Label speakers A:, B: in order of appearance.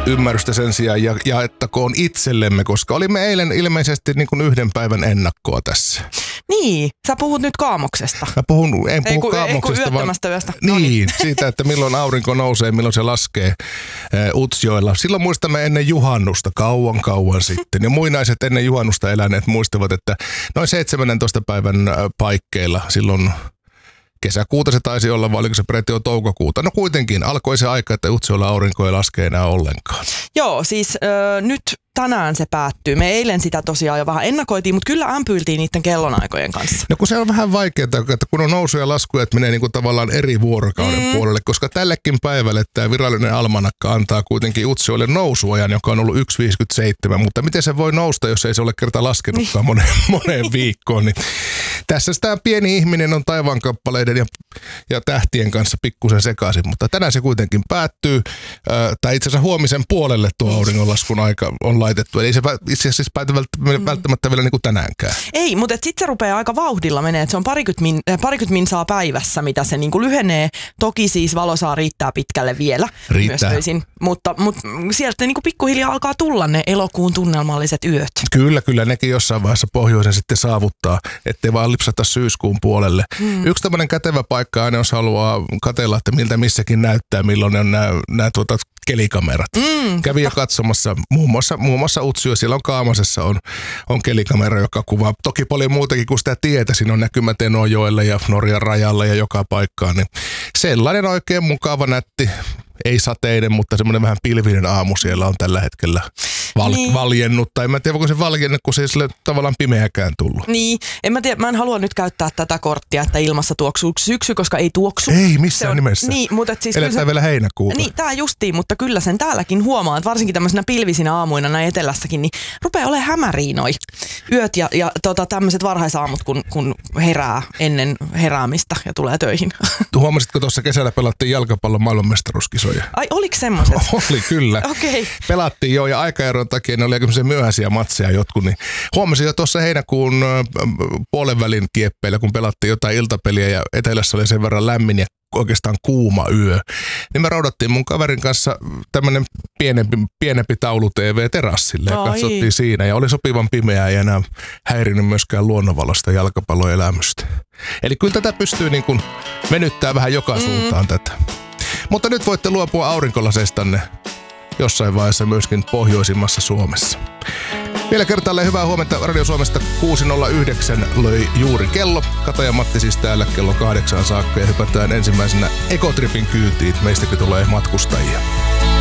A: ymmärrystä sen sijaan jaettakoon itsellemme, koska olimme eilen ilmeisesti niin kuin 1 päivän ennakkoa tässä.
B: Niin, sä puhut nyt kaamoksesta.
A: En puhu kaamoksesta, vaan
B: yöstä.
A: Niin, siitä, että milloin aurinko nousee, milloin se laskee Utsjoella. Silloin muistamme ennen juhannusta, kauan sitten. Ja muinaiset ennen juhannusta eläneet muistavat, että noin 17 päivän paikkeilla silloin kesäkuuta se taisi olla, vai oliko se peräti jo toukokuuta? No kuitenkin, alkoi se aika, että Utsjoella aurinko ei laske enää ollenkaan.
B: Joo, siis nyt tänään se päättyy. Me eilen sitä tosiaan jo vähän ennakoitiin, mutta kyllä ämpyiltiin niiden kellonaikojen kanssa.
A: No kun se on vähän vaikeaa, että kun on nousuja ja laskuja, että menee niin kuin tavallaan eri vuorokauden puolelle, koska tällekin päivälle tämä virallinen almanakka antaa kuitenkin Utsjoelle nousuajan, joka on ollut 1,57, mutta miten se voi nousta, jos ei se ole kerta laskenutkaan moneen viikkoon, niin tässä tämä pieni ihminen on taivaankappaleiden ja tähtien kanssa pikkusen sekaisin, mutta tänään se kuitenkin päättyy, tai itse asiassa huomisen puolelle tuo auringonlaskun aika on laitettu, eli se itse asiassa pääty välttämättä vielä niin kuin tänäänkään.
B: Ei, mutta sitten se rupeaa aika vauhdilla menee, että se on parikymmentä minsaa päivässä, mitä se niin kuin lyhenee. Toki siis valo saa riittää pitkälle vielä.
A: Riittää.
B: Mutta sieltä niin kuin pikkuhiljaa alkaa tulla ne elokuun tunnelmalliset yöt.
A: Kyllä, nekin jossain vaiheessa pohjoisen sitten saavuttaa, ettei vaan lipsata syyskuun puolelle. Yksi tämmöinen kätevä paikka aina, jos haluaa katsella, että miltä missäkin näyttää, milloin on nämä kelikamerat. Kävin jo katsomassa muun muassa Utsjo, siellä on Kaamasessa on kelikamera, joka kuvaa toki paljon muutakin kuin sitä tietä. Siinä on näkymät Enojoelle ja Norjan rajalle ja joka paikkaan. Niin sellainen oikein mukava, nätti, ei sateinen, mutta semmoinen vähän pilvinen aamu siellä on tällä hetkellä valjennut. Tai en tiedä, voiko se valjennut, kun se ei sille tavallaan pimeäkään tullut.
B: Niin, mä en halua nyt käyttää tätä korttia, että ilmassa tuoksuu syksy, koska ei tuoksu.
A: Ei missään nimessä.
B: Niin, mutta siis
A: eletään vielä heinäkuuta.
B: Niin, tää justiin, mutta kyllä sen täälläkin huomaa, että varsinkin tämmöisenä pilvisinä aamuina näin etelässäkin, niin rupeaa olemaan hämäriä noi yöt ja tämmöiset varhaisaamut, kun herää ennen heräämistä ja tulee töihin.
A: Huomasitko tuossa kesällä pelattiin jalkapallon maailmanmestaruuskisoja?
B: Ai, oliko semmoiset?
A: Oli kyllä.
B: Okei.
A: Pelattiin jo ja aikaeron takia ne oli aika myöhäisiä matseja jotkut, niin huomasin jo tuossa heinäkuun puolen välin kieppeillä, kun pelattiin jotain iltapeliä ja etelässä oli sen verran lämmin ja oikeastaan kuuma yö. Niin me raudattiin mun kaverin kanssa tämmönen pienempi taulu-TV terassille ja katsottiin siinä. Ja oli sopivan pimeää ja enää häirinyt myöskään luonnonvalosta jalkapalloelämystä. Eli kyllä tätä pystyy niin kuin venyttää vähän joka suuntaan tätä. Mutta nyt voitte luopua aurinkolaseistanne jossain vaiheessa myöskin pohjoisimmassa Suomessa. Vielä kertaalleen hyvää huomenta. Radio Suomesta 6.09 löi juuri kello. Kata ja Matti siis täällä kello 8 saakka ja hypätään ensimmäisenä Ekotripin kyytiin. Meistäkin tulee matkustajia.